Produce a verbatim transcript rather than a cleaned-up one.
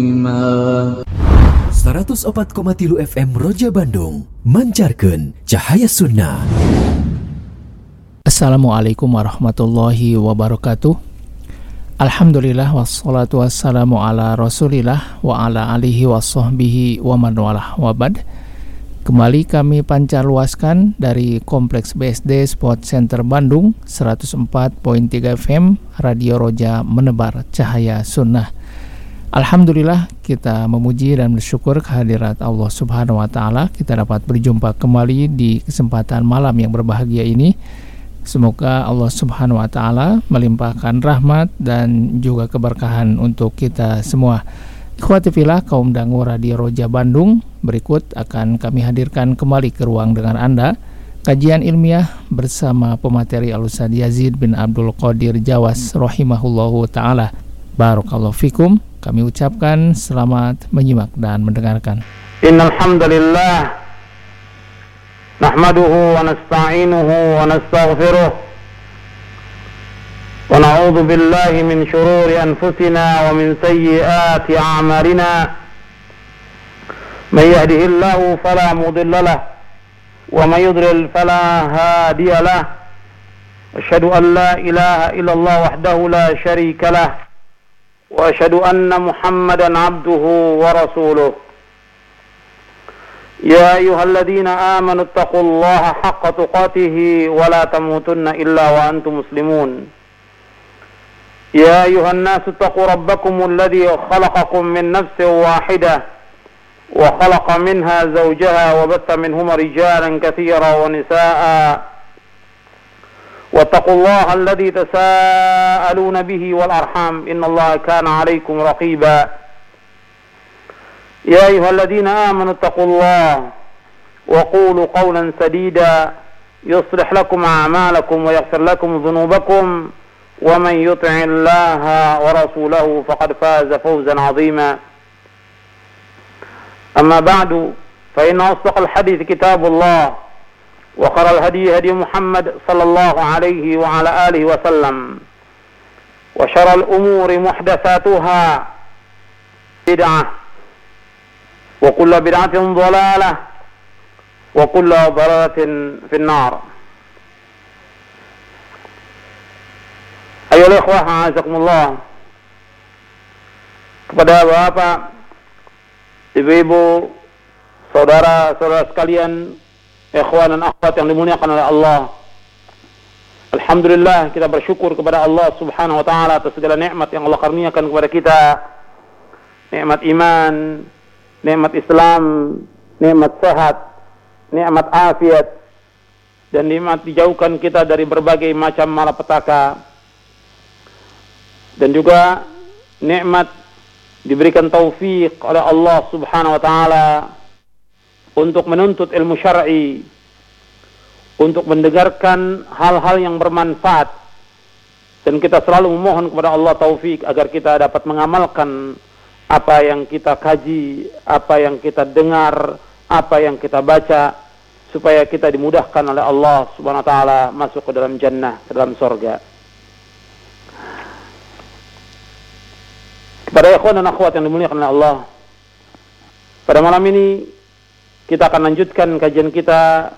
seratus opat koma tilu F M Roja Bandung mancarkeun cahaya sunnah. Assalamualaikum warahmatullahi wabarakatuh. Alhamdulillah wassalatu wassalamu ala rasulillah wa ala alihi wassohbihi wa man walah wabad. Kembali kami pancarluaskan dari Kompleks B S D Sport Center Bandung seratus empat koma tiga F M Radio Roja menebar cahaya sunnah. Alhamdulillah kita memuji dan bersyukur kehadirat Allah Subhanahu wa taala, kita dapat berjumpa kembali di kesempatan malam yang berbahagia ini. Semoga Allah Subhanahu wa taala melimpahkan rahmat dan juga keberkahan untuk kita semua. Ikhwati fillah kaum dangu Radio Roja Bandung, berikut akan kami hadirkan kembali ke ruang dengar Anda kajian ilmiah bersama pemateri Al-Ustaz Yazid bin Abdul Qadir Jawas rahimahullahu taala. Barakallahu fikum. Kami ucapkan selamat menyimak dan mendengarkan. Innal hamdalillah nahmaduhu wa nasta'inuhu wa nastaghfiruh wa na'udzu billahi min shururi anfusina wa min sayyiati a'malina. May yahdihillahu fala mudilla lahu wa may yudlil fala hadiya lahu. Asyhadu an la ilaha illallah wahdahu la syarika lahu wa asyhadu anna Muhammadan abduhu wa rasuluh. Ya ayyuhalladzina amanu taqullaha haqqa tuqatih wa la tamutunna illa wa antum muslimun. Ya ayyuhan nasu taqu rabbakumul ladzi khalaqakum min nafsin wahidah wa khalaqa minha zawjaha wa batha minhuma rijalan katsiran wa nisaa'a. واتقوا الله الذي تساءلون به والأرحام إن الله كان عليكم رقيبا. يا أيها الذين آمنوا اتقوا الله وقولوا قولا سديدا يصلح لكم أعمالكم ويغفر لكم ذنوبكم ومن يطع الله ورسوله فقد فاز فوزا عظيما. أما بعد فإن أصدق الحديث كتاب الله وخير الهدي هدي محمد صلى الله عليه وعلى آله وسلم وشر الأمور محدثاتها بدعة وكل بدعة ضلالة وكل ضلالة في النار. Ayolah ikhwah, a'azakumullah. Kepada bapak, ibu-ibu, saudara-saudara sekalian, ikhwan dan akhwat yang dimuliakan oleh Allah. Alhamdulillah kita bersyukur kepada Allah Subhanahu wa taala atas segala nikmat yang Allah karuniakan kepada kita. Nikmat iman, nikmat Islam, nikmat sehat, nikmat afiat, dan nikmat dijauhkan kita dari berbagai macam malapetaka. Dan juga nikmat diberikan taufik oleh Allah Subhanahu wa taala untuk menuntut ilmu syar'i, untuk mendengarkan hal-hal yang bermanfaat, dan kita selalu memohon kepada Allah taufik agar kita dapat mengamalkan apa yang kita kaji, apa yang kita dengar, apa yang kita baca, supaya kita dimudahkan oleh Allah Subhanahu wa taala masuk ke dalam jannah, ke dalam surga. Kepada ikhwan dan akhwat yang dimuliakan oleh Allah, pada malam ini kita akan lanjutkan kajian kita